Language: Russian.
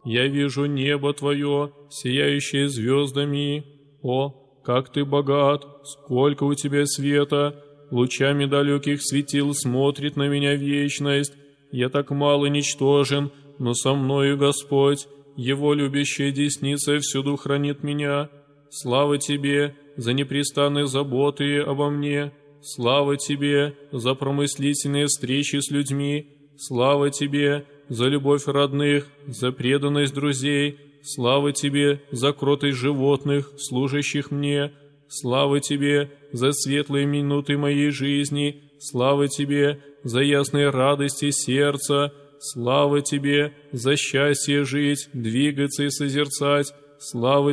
Я вижу небо Твое, сияющее звездами. О, как Ты богат, сколько у Тебя света! Лучами далеких светил смотрит на меня вечность. Я так мало ничтожен, но со мною Господь, Его любящая десница всюду хранит меня. Слава Тебе за непрестанные заботы обо мне. Слава Тебе за промыслительные встречи с людьми. Слава Тебе за любовь родных, за преданность друзей. Слава Тебе за кротость животных, служащих мне. Слава Тебе за светлые минуты моей жизни. Слава Тебе за ясные радости сердца. Слава Тебе за счастье жить, двигаться и созерцать. Слава